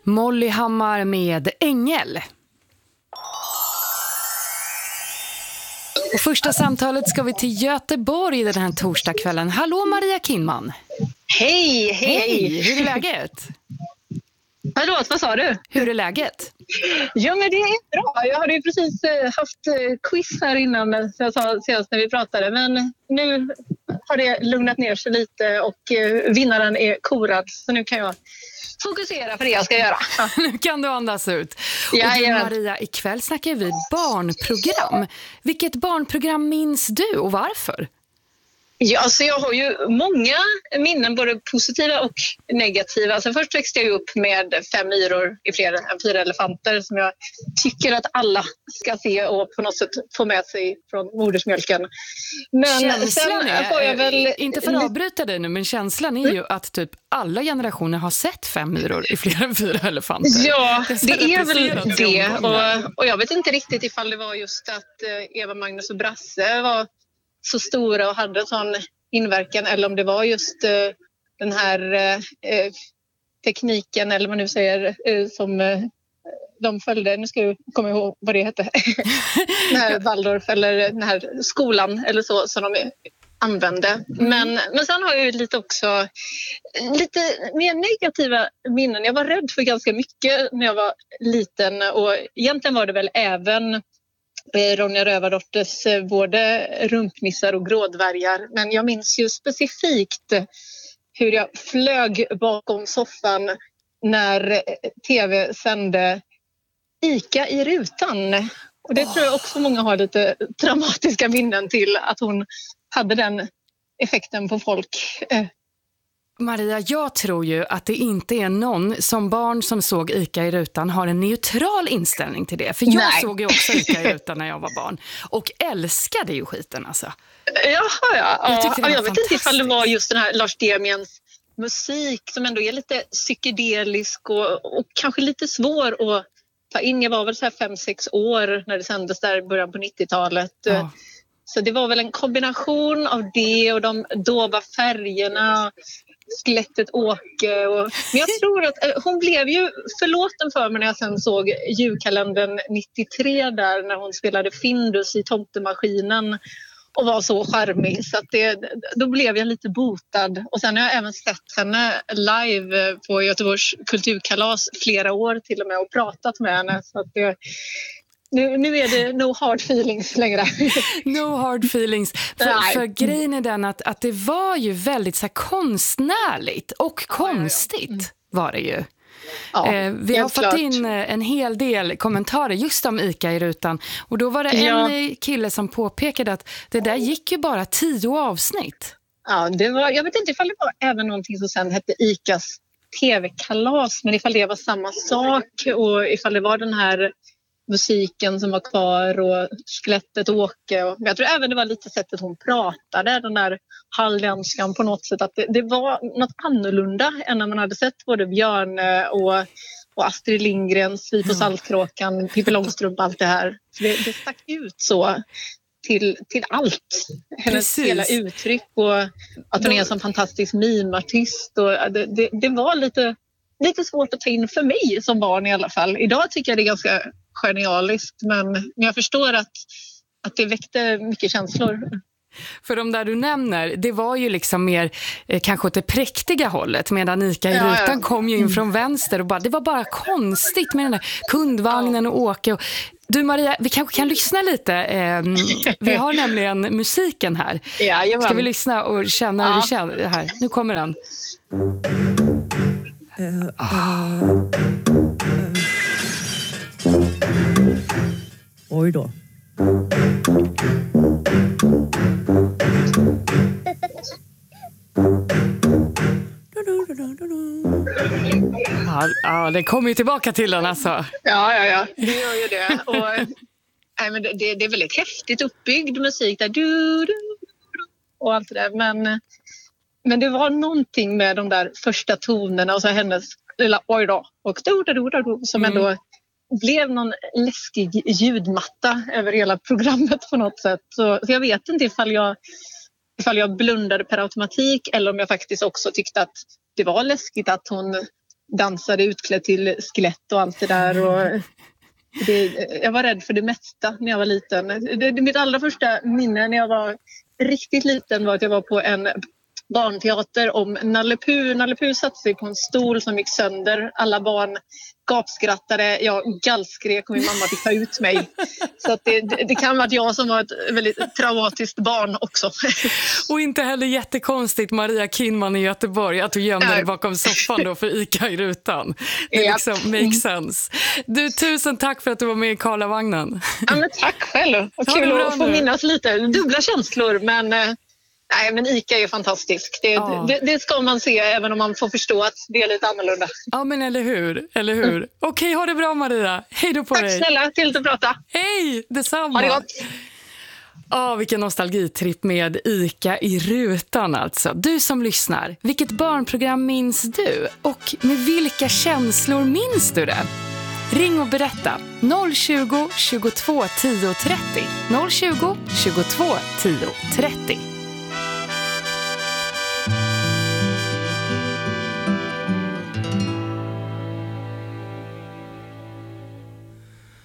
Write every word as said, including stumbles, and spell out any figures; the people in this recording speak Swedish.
Molly Hammar med Ängel. Och första samtalet ska vi till Göteborg den här torsdagskvällen. Hallå Maria Kinnman. Hej, hej. Hej, hur är läget? Förlåt, vad sa du? Hur är läget? Ja, men det är bra. Jag hade ju precis haft quiz här innan, så jag sa senast när vi pratade. Men nu har det lugnat ner sig lite och vinnaren är korad. Så nu kan jag fokusera på det jag ska göra. Ja. Nu kan du andas ut. Och ja, du, ja. Maria, ikväll snackar vi barnprogram. Vilket barnprogram minns du och varför? Ja, alltså jag har ju många minnen, både positiva och negativa. Alltså först växte jag upp med fem myror i fler än fyra elefanter som jag tycker att alla ska se och på något sätt få med sig från modersmjölken. Men känslan sen är, får jag väl... inte för att avbryta dig nu, men känslan är ju att typ alla generationer har sett fem myror i fler än fyra elefanter. Ja, det är, det är väl det. Och, och jag vet inte riktigt ifall det var just att Eva, Magnus och Brasse var så stora och hade en sån inverkan, eller om det var just uh, den här uh, tekniken, eller vad man nu säger, uh, som uh, de följde. Nu ska jag komma ihåg vad det hette. Den här Waldorf, eller den här skolan eller så som de använde. Mm. Men, men sen har jag ju lite också lite mer negativa minnen. Jag var rädd för ganska mycket när jag var liten, och egentligen var det väl även Ronja Rövardotters både rumpnissar och grådvärgar. Men jag minns ju specifikt hur jag flög bakom soffan när tv sände Ica i rutan. Och det oh. tror jag också många har lite traumatiska minnen till, att hon hade den effekten på folk. Maria, jag tror ju att det inte är någon som barn som såg Ica i rutan har en neutral inställning till det. För jag Nej. såg ju också Ica i rutan när jag var barn. Och älskade ju skiten alltså. Jaha, ja. Jag, ja, jag vet inte ifall det var just den här Lars Demians musik som ändå är lite psykedelisk och, och kanske lite svår att ta in. Jag var väl så här fem, sex år när det sändes där i början på nittiotalet. Ja. Så det var väl en kombination av det och de dova färgerna, skelettet Åke. Och, men jag tror att äh, hon blev ju förlåten för mig när jag sen såg julkalendern nittiotre där, när hon spelade Findus i Tomtemaskinen och var så charmig. Så att det, då blev jag lite botad. Och sen har jag även sett henne live på Göteborgs kulturkalas flera år till och med och pratat med henne. Så att det, Nu, nu är det no hard feelings längre. No hard feelings. För, för grejen är den att, att det var ju väldigt så här, konstnärligt och konstigt var det ju. Ja, eh, vi har fått klart. in en hel del kommentarer just om Ica i rutan. Och då var det ja. en kille som påpekade att det där gick ju bara tio avsnitt. Ja, det var, jag vet inte ifall det var även någonting som sen hette Icas tv-kalas. Men ifall det var samma sak och ifall det var den här musiken som var kvar och skelettet Åke. Och, men jag tror även det var lite sättet hon pratade, den där hallänskan på något sätt. Att det, det var något annorlunda än när man hade sett både Björn och, och Astrid Lindgrens Vi på Saltkråkan, Pippi Långstrump, allt det här. Så det, det stack ut så till, till allt. Hennes Precis. hela uttryck och att hon är en sån fantastisk mimartist. Och det, det, det var lite, lite svårt att ta in för mig som barn i alla fall. Idag tycker jag det är ganska genialiskt, men jag förstår att, att det väckte mycket känslor. För de där du nämner, det var ju liksom mer eh, kanske åt det präktiga hållet, medan Ica i rutan ja, ja. kom ju in från vänster och bara, det var bara konstigt med den där kundvagnen ja. och Åke. Och, du Maria, vi kanske kan lyssna lite. Eh, vi har nämligen musiken här. Ja, Ska vi lyssna och känna ja. hur det känns här? Nu kommer den. Uh, uh, uh. Oj då. Ja, ja, det kommer ju tillbaka till den alltså. Ja, ja, ja. Det gör ju det. Och, nej, men det, det är väldigt häftigt uppbyggd musik där. Du, du, och allt det där. Men, men det var någonting med de där första tonerna och så hennes lilla oj då och do, do, do, do, som mm. ändå blev någon läskig ljudmatta över hela programmet på något sätt. Så, så jag vet inte ifall jag, ifall jag blundade per automatik eller om jag faktiskt också tyckte att det var läskigt att hon dansade utklädd till skelett och allt det där. Och det, jag var rädd för det mesta när jag var liten. Det, det, mitt allra första minne när jag var riktigt liten var att jag var på en barnteater om Nalle Puh. Nalle Puh satte sig på en stol som gick sönder. Alla barn gapskrattade. Jag gallskrek och min mamma fick ta ut mig. Så att det, det, det kan vara att jag som var ett väldigt traumatiskt barn också. Och inte heller jättekonstigt, Maria Kinnman i Göteborg, att du gömde dig bakom soffan då för ICA i rutan. Det ja. liksom makes sense. Du, tusen tack för att du var med i Karlavagnen. Ja, men tack själv. Och kul att få minnas lite. Dubbla känslor, men... Nej, men ICA är fantastisk. Det, ja. det, det ska man se även om man får förstå att det är lite annorlunda. Ja, men eller hur? Eller hur? Mm. Okej, ha det bra Maria. Hej då på Tack dig. Tack snälla, till att prata. Hej, detsamma. Ha det gott. Ja, vilken nostalgitripp med ICA i rutan alltså. Du som lyssnar, vilket barnprogram minns du? Och med vilka känslor minns du det? Ring och berätta. noll tjugo, tjugotvå, tio trettio. noll tjugo, tjugotvå, tio trettio.